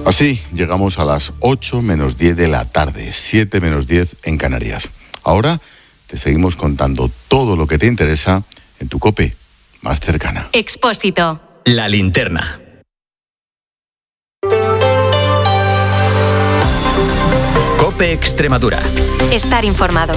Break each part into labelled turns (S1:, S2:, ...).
S1: Así llegamos a las 8 menos 10 de la tarde, 7 menos 10 en Canarias. Ahora te seguimos contando todo lo que te interesa en tu COPE más cercana.
S2: Expósito.
S3: La linterna. COPE Extremadura.
S2: Estar informado.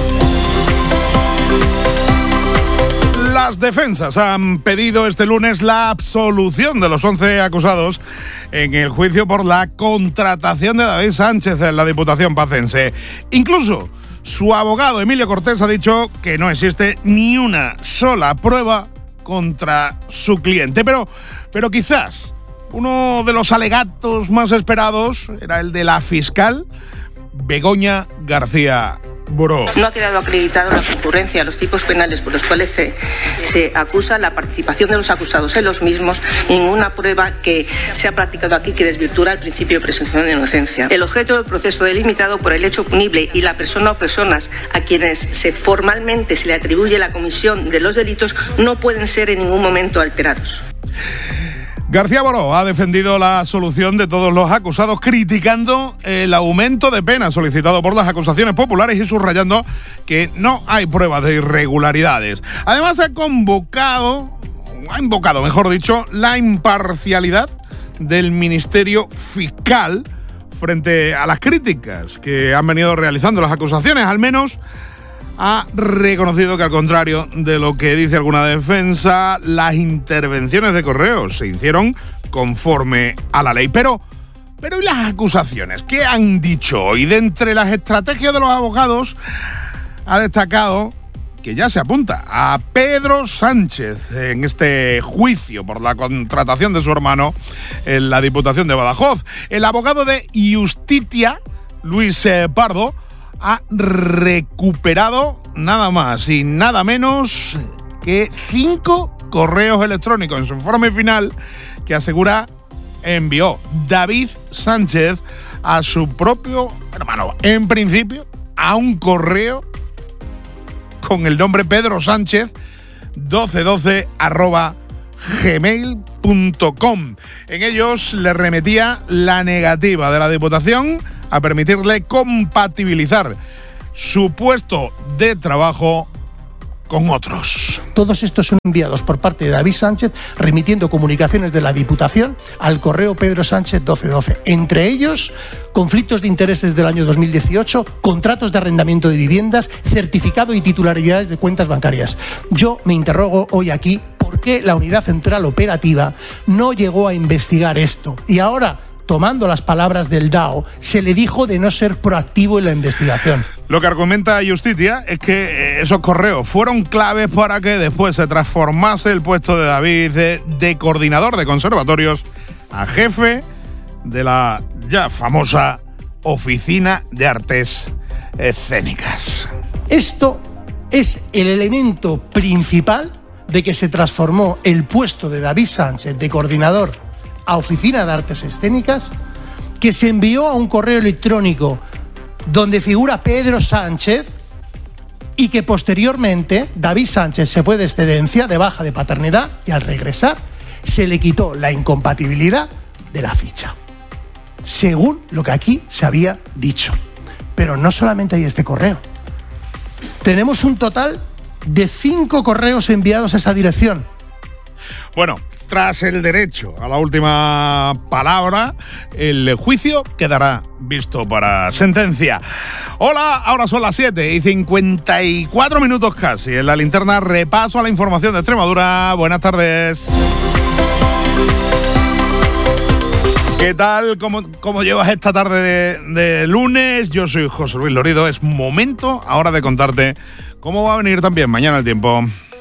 S4: Las defensas han pedido este lunes la absolución de los 11 acusados en el juicio por la contratación de David Sánchez en la Diputación Pacense. Incluso su abogado Emilio Cortés ha dicho que no existe ni una sola prueba contra su cliente. Pero quizás uno de los alegatos más esperados era el de la fiscal Begoña García Boró.
S5: No ha quedado acreditado la concurrencia a los tipos penales por los cuales se acusa, la participación de los acusados en los mismos, ninguna prueba que se ha practicado aquí que desvirtúa el principio de presunción de inocencia. El objeto del proceso delimitado por el hecho punible y la persona o personas a quienes formalmente se le atribuye la comisión de los delitos no pueden ser en ningún momento alterados.
S4: García Boró ha defendido la absolución de todos los acusados, criticando el aumento de pena solicitado por las acusaciones populares y subrayando que no hay pruebas de irregularidades. Además, ha invocado, mejor dicho, la imparcialidad del Ministerio Fiscal frente a las críticas que han venido realizando las acusaciones. Al menos ha reconocido que, al contrario de lo que dice alguna defensa, las intervenciones de Correos se hicieron conforme a la ley. Pero ¿y las acusaciones? ¿Qué han dicho hoy? De entre las estrategias de los abogados ha destacado que ya se apunta a Pedro Sánchez en este juicio por la contratación de su hermano en la Diputación de Badajoz. El abogado de Justitia, Luis Pardo, ha recuperado nada más y nada menos que 5 correos electrónicos en su informe final que asegura envió David Sánchez a su propio hermano. En principio, a un correo con el nombre Pedro Sánchez 1212@gmail.com. En ellos le remetía la negativa de la Diputación a permitirle compatibilizar su puesto de trabajo con otros.
S6: Todos estos son enviados por parte de David Sánchez, remitiendo comunicaciones de la Diputación al correo Pedro Sánchez 1212. Entre ellos, conflictos de intereses del año 2018, contratos de arrendamiento de viviendas, certificado y titularidades de cuentas bancarias. Yo me interrogo hoy aquí por qué la Unidad Central Operativa no llegó a investigar esto. Y ahora, tomando las palabras del DAO, se le dijo de no ser proactivo en la investigación.
S4: Lo que argumenta Justitia es que esos correos fueron claves para que después se transformase el puesto de David de coordinador de conservatorios a jefe de la ya famosa Oficina de Artes Escénicas.
S6: Esto es el elemento principal de que se transformó el puesto de David Sánchez de coordinador a Oficina de Artes Escénicas, que se envió a un correo electrónico donde figura Pedro Sánchez y que posteriormente David Sánchez se fue de excedencia, de baja de paternidad, y al regresar se le quitó la incompatibilidad de la ficha, según lo que aquí se había dicho. Pero no solamente hay este correo. Tenemos un total de 5 correos enviados a esa dirección.
S4: Bueno, tras el derecho a la última palabra, el juicio quedará visto para sentencia. Hola, ahora son las 7:54 casi. En la linterna, repaso a la información de Extremadura. Buenas tardes. ¿Qué tal? ¿Cómo llevas esta tarde de lunes? Yo soy José Luis Lorido. Es momento ahora de contarte cómo va a venir también mañana el tiempo.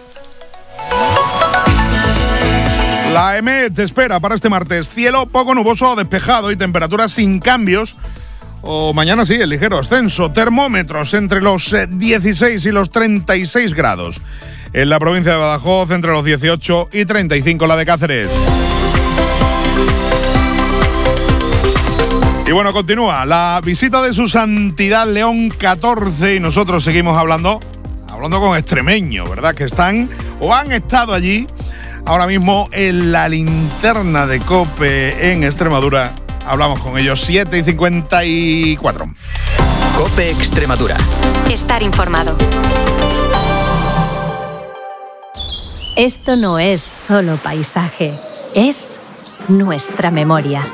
S4: La EMET te espera para este martes cielo poco nuboso o despejado y temperaturas sin cambios. O mañana sí, el ligero ascenso. Termómetros entre los 16 y los 36 grados. En la provincia de Badajoz, entre los 18 y 35 la de Cáceres. Y bueno, continúa la visita de su santidad León XIV y nosotros seguimos hablando con extremeños, ¿verdad? Que están o han estado allí ahora mismo en la linterna de COPE en Extremadura hablamos con ellos. 7:54.
S3: COPE Extremadura.
S2: Estar informado.
S7: Esto no es solo paisaje, es nuestra memoria.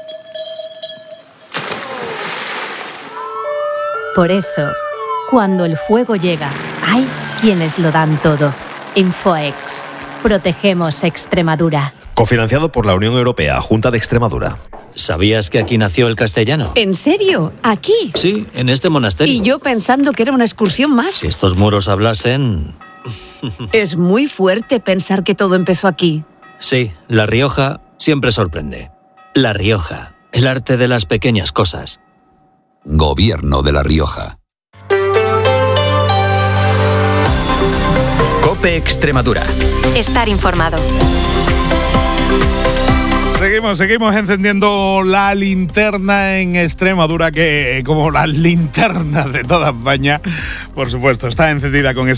S7: Por eso, cuando el fuego llega, hay quienes lo dan todo. Infoex. Protegemos Extremadura.
S8: Cofinanciado por la Unión Europea, Junta de Extremadura.
S9: ¿Sabías que aquí nació el castellano?
S7: ¿En serio? ¿Aquí?
S9: Sí, en este monasterio.
S7: Y yo pensando que era una excursión más.
S9: Si estos muros hablasen...
S7: Es muy fuerte pensar que todo empezó aquí.
S9: Sí, La Rioja siempre sorprende. La Rioja, el arte de las pequeñas cosas.
S10: Gobierno de La Rioja.
S3: COPE Extremadura.
S2: Estar informado.
S4: Seguimos encendiendo la linterna en Extremadura, que como las linternas de toda España, por supuesto, está encendida con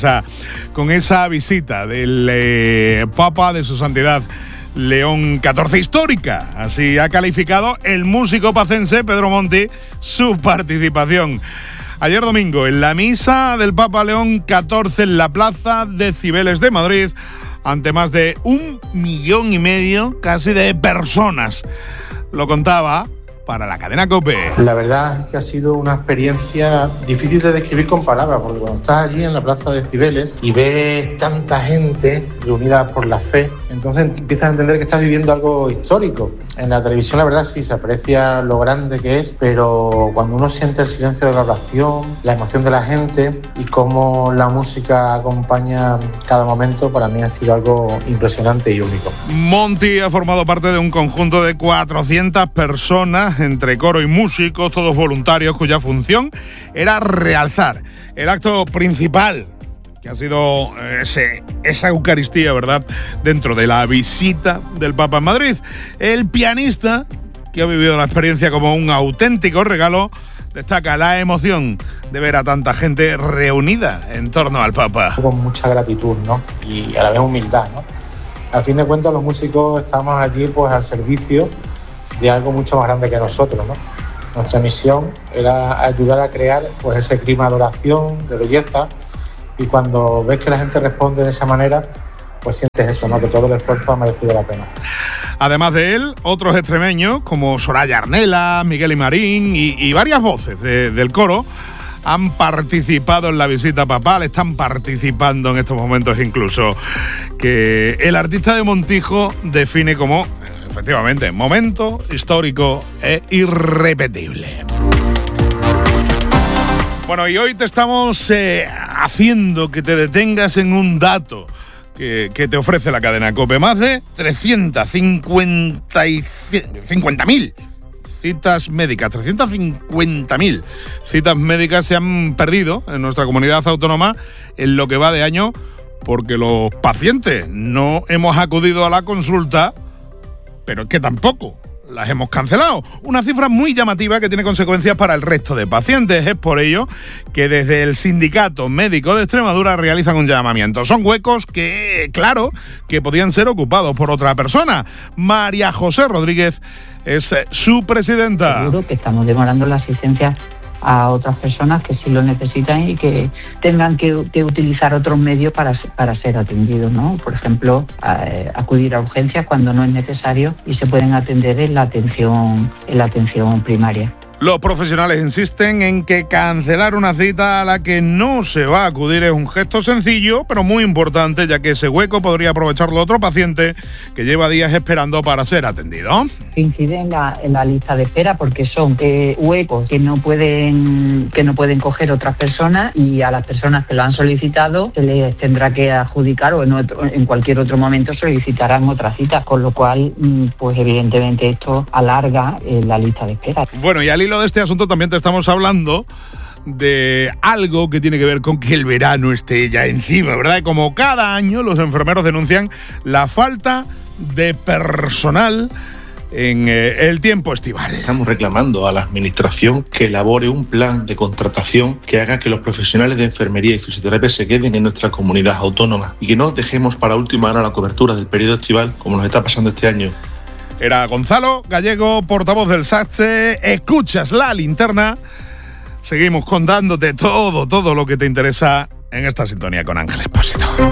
S4: esa visita del Papa de su Santidad León XIV, histórica. Así ha calificado el músico pacense Pedro Monti su participación. Ayer domingo, en la misa del Papa León XIV en la Plaza de Cibeles de Madrid, ante más de 1,5 millones casi de personas. Lo contaba para la cadena COPE.
S11: La verdad es que ha sido una experiencia difícil de describir con palabras, porque cuando estás allí en la Plaza de Cibeles y ves tanta gente reunida por la fe, entonces empiezas a entender que estás viviendo algo histórico. En la televisión la verdad sí se aprecia lo grande que es, pero cuando uno siente el silencio de la oración, la emoción de la gente y cómo la música acompaña cada momento, para mí ha sido algo impresionante y único.
S4: Monti ha formado parte de un conjunto de 400 personas, entre coro y músicos, todos voluntarios, cuya función era realzar el acto principal, que ha sido esa Eucaristía, ¿verdad?, dentro de la visita del Papa en Madrid. El pianista, que ha vivido la experiencia como un auténtico regalo, destaca la emoción de ver a tanta gente reunida en torno al Papa.
S11: Con mucha gratitud, ¿no?, y a la vez humildad, ¿no? Al fin de cuentas, los músicos estamos allí pues al servicio de algo mucho más grande que nosotros, ¿no? Nuestra misión era ayudar a crear pues ese clima de oración, de belleza, y cuando ves que la gente responde de esa manera, pues sientes eso, ¿no?, que todo el esfuerzo ha merecido la pena.
S4: Además de él, otros extremeños como Soraya Arnela, Miguel y Marín y varias voces del coro han participado en la visita papal, están participando en estos momentos incluso, que el artista de Montijo define como, efectivamente, momento histórico e irrepetible. Bueno, y hoy te estamos haciendo que te detengas en un dato que te ofrece la cadena COPE. Más de 350.000 citas médicas, 350.000 citas médicas se han perdido en nuestra comunidad autónoma en lo que va de año, porque los pacientes no hemos acudido a la consulta, pero es que tampoco las hemos cancelado. Una cifra muy llamativa que tiene consecuencias para el resto de pacientes. Es por ello que desde el Sindicato Médico de Extremadura realizan un llamamiento. Son huecos que, claro, que podían ser ocupados por otra persona. María José Rodríguez es su presidenta.
S12: Seguro que estamos demorando la asistencia a otras personas que sí lo necesitan y que tengan que utilizar otros medios para ser atendidos, ¿no? Por ejemplo, acudir a urgencias cuando no es necesario y se pueden atender en la atención primaria.
S4: Los profesionales insisten en que cancelar una cita a la que no se va a acudir es un gesto sencillo, pero muy importante, ya que ese hueco podría aprovecharlo otro paciente que lleva días esperando para ser atendido.
S12: Incide en la lista de espera porque son huecos que no pueden coger otras personas, y a las personas que lo han solicitado se les tendrá que adjudicar, o en cualquier otro momento solicitarán otra cita, con lo cual pues evidentemente esto alarga la lista de espera.
S4: Bueno, y al hilo de este asunto también te estamos hablando de algo que tiene que ver con que el verano esté ya encima, ¿verdad? Y como cada año los enfermeros denuncian la falta de personal en el tiempo estival.
S13: Estamos reclamando a la Administración que elabore un plan de contratación que haga que los profesionales de enfermería y fisioterapia se queden en nuestra comunidad autónoma y que no dejemos para última hora la cobertura del periodo estival, como nos está pasando este año.
S4: Era Gonzalo Gallego, portavoz del SATSE. Escuchas La Linterna. Seguimos contándote todo lo que te interesa en esta sintonía con Ángel Expósito.